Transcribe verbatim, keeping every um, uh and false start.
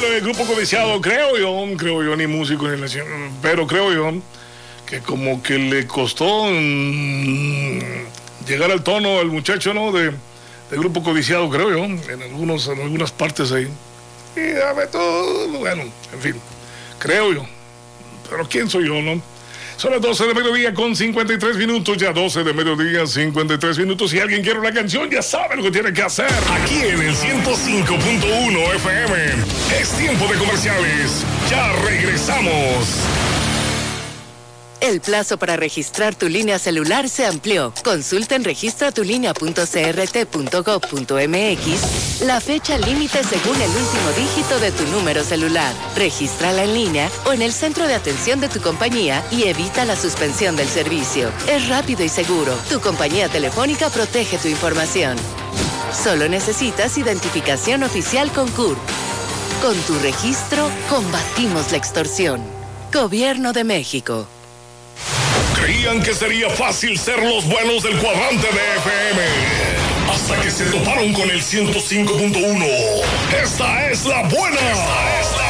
Bueno, el grupo codiciado, creo yo, creo yo, ni músico ni nación, pero creo yo que como que le costó mmm, llegar al tono al muchacho, ¿no? De, del grupo codiciado, creo yo, en algunos, en algunas partes ahí. Y dame todo, bueno, en fin, creo yo. Pero ¿quién soy yo, no? Son las doce de mediodía con cincuenta y tres minutos, ya doce de mediodía, cincuenta y tres minutos. Si alguien quiere una canción, ya sabe lo que tiene que hacer. Aquí en el ciento cinco punto uno F M, es tiempo de comerciales. Ya regresamos. El plazo para registrar tu línea celular se amplió. Consulta en registra tu línea punto c r t punto gov punto m x la fecha límite según el último dígito de tu número celular. Regístrala en línea o en el centro de atención de tu compañía y evita la suspensión del servicio. Es rápido y seguro. Tu compañía telefónica protege tu información. Solo necesitas identificación oficial con C U R. Con tu registro, combatimos la extorsión. Gobierno de México. Creían que sería fácil ser los buenos del cuadrante de F M, hasta que se toparon con el ciento cinco punto uno. Esta es la buena. Esta es la